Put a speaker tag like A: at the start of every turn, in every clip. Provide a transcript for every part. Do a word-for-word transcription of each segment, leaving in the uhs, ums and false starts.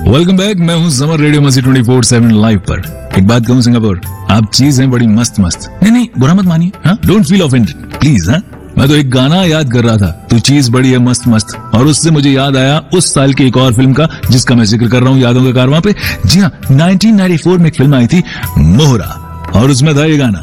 A: Welcome back. मैं हूँ summer, radio मस्ती ट्वेंटी फोर सेवन लाइव पर। एक बात कहूँ सिंगापुर, आप चीज हैं बड़ी मस्त मस्त। नहीं नहीं बुरा मत मानिए, हाँ, डोंट फील ऑफेंडेड प्लीज। हाँ, मैं तो एक गाना याद कर रहा था, तू चीज बड़ी है मस्त मस्त, और उससे मुझे याद आया उस साल की एक और फिल्म का जिसका मैं जिक्र कर रहा हूँ यादों के कारवां पे। जी हाँ, नाइनटीन नाइंटी फोर में एक फिल्म आई थी मोहरा, और उसमें था ये गाना।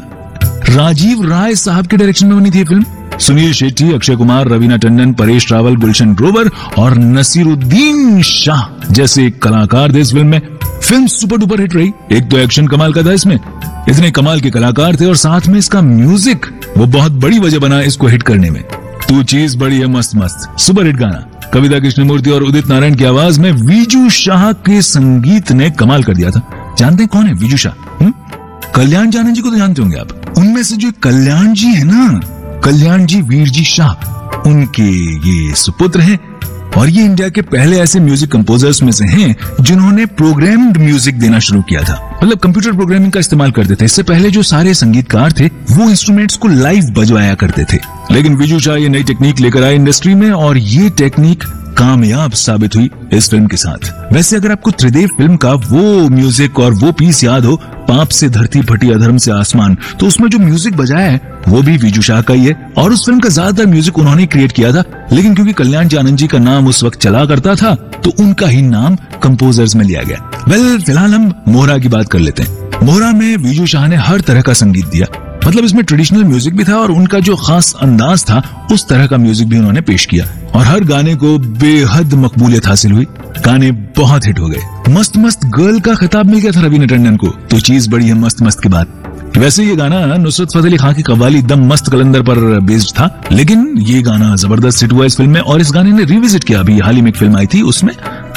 A: राजीव राय साहब के डायरेक्शन में बनी थी ये फिल्म। सुनील शेट्टी, अक्षय कुमार, रवीना टंडन, परेश रावल, गुलशन ग्रोवर और नसीरुद्दीन शाह जैसे कलाकार थे इस फिल्म में। फिल्म सुपर डुपर हिट रही। एक तो एक्शन कमाल का था इसमें, इतने कमाल के कलाकार थे, और साथ में इसका म्यूजिक वो बहुत बड़ी वजह बना इसको हिट करने में। तू चीज बड़ी है मस्त मस्त, सुपर हिट गाना। कविता कृष्णमूर्ति और उदित नारायण की आवाज में विजू शाह के संगीत ने कमाल कर दिया था। जानते हैं कौन है विजू शाह? कल्याण जानन जी को तो जानते होंगे आप। उनमें से जो कल्याण जी है ना, कल्याण जी वीर जी शाह, उनके ये सुपुत्र हैं, और ये इंडिया के पहले ऐसे म्यूजिक कंपोजर्स में से हैं जिन्होंने प्रोग्राम्ड म्यूजिक देना शुरू किया था। मतलब कंप्यूटर प्रोग्रामिंग का इस्तेमाल करते थे। इससे पहले जो सारे संगीतकार थे वो इंस्ट्रूमेंट्स को लाइव बजवाया करते थे, लेकिन विजू शाह ये नई टेक्निक लेकर आए इंडस्ट्री में, और ये टेक्निक कामयाब साबित हुई इस फिल्म के साथ। वैसे अगर आपको त्रिदेव फिल्म का वो म्यूजिक और वो पीस याद हो, पाप से धरती फटी अधर्म से आसमान, तो उसमें जो म्यूजिक बजाया है वो भी विजू शाह का ही है, और उस फिल्म का ज्यादातर म्यूजिक उन्होंने क्रिएट किया था। लेकिन क्योंकि कल्याण जानन जी का नाम उस वक्त चला करता था तो उनका ही नाम कंपोजर्स में लिया गया। वेल, फिलहाल हम मोहरा की बात कर लेते हैं। मोहरा में विजू शाह ने हर तरह का संगीत दिया। मतलब इसमें ट्रेडिशनल म्यूजिक भी था, और उनका जो खास अंदाज था उस तरह का म्यूजिक भी उन्होंने पेश किया, और हर गाने को बेहद मकबूलियत हासिल हुई। गाने बहुत हिट हो गए। मस्त मस्त गर्ल का खिताब मिल गया था रवीना टंडन को, तो चीज बड़ी है मस्त मस्त के बाद। वैसे ये गाना नुसरत फतेह अली खान की कव्वाली दम मस्त कलंदर पर बेस्ड था, लेकिन ये गाना जबरदस्त हिट हुआ इस फिल्म में, और इस गाने ने रिविजिट किया। अभी हाल ही में एक फिल्म आई थी, उसमें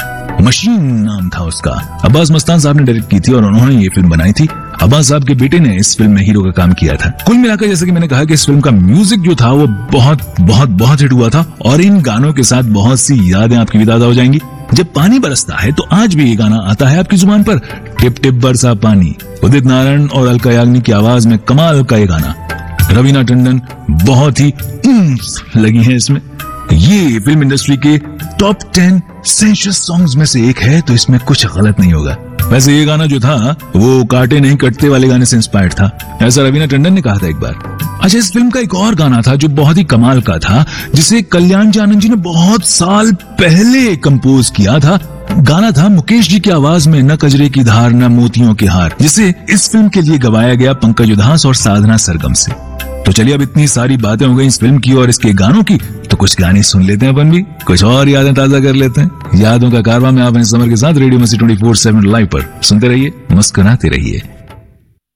A: मशीन नाम था उसका। अब्बास मस्तान साहब ने डायरेक्ट की थी और उन्होंने ये फिल्म बनाई थी। अब्बास साहब के बेटे ने इस फिल्म में हीरो का काम किया था। कुल मिलाकर जैसे कि मैंने कहा कि इस फिल्म का म्यूजिक जो था वो बहुत बहुत बहुत हिट हुआ था, और इन गानों के साथ बहुत सी यादें आपकी भी ताजा हो जाएंगी। जब पानी बरसता है तो आज भी ये गाना आता है आपकी जुबान पर, टिप टिप बरसा पानी। उदित नारायण और अलका याग्निक की आवाज में कमाल का ये गाना। रवीना टंडन बहुत ही लगी है इसमें। ये फिल्म इंडस्ट्री के टॉप टेन सेंशस सॉन्ग्स में से एक है, तो इसमें कुछ गलत नहीं होगा। वैसे ये गाना जो था वो काटे नहीं कटते वाले गाने से इंस्पायर्ड था, ऐसा रवीना टंडन ने कहा था एक बार। अच्छा, इस फिल्म का एक और गाना था जो बहुत ही कमाल का था, जिसे कल्याण जानन जी ने बहुत साल पहले कंपोज किया था। गाना था मुकेश जी की आवाज में, न कजरे की धार न मोतियों के हार, जिसे इस फिल्म के लिए गवाया गया पंकज उधास और साधना सरगम से। तो चलिए, अब इतनी सारी बातें हो गई इस फिल्म की और इसके गानों की, तो कुछ गाने सुन लेते हैं अपन भी, कुछ और यादें ताजा कर लेते हैं। यादों का कारवां में आप समर के साथ रेडियो मस्ती ट्वेंटी फोर सेवन लाइव पर सुनते रहिए, मुस्कुराते रहिए।